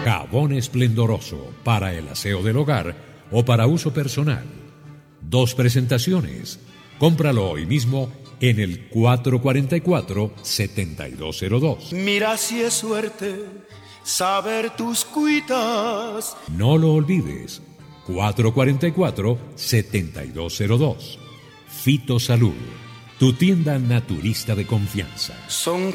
Jabón esplendoroso para el aseo del hogar o para uso personal. 2 presentaciones. Cómpralo hoy mismo en el 444-7202. Mira si es suerte saber tus cuitas. No lo olvides. 444-7202. Fito Salud, tu tienda naturista de confianza. Son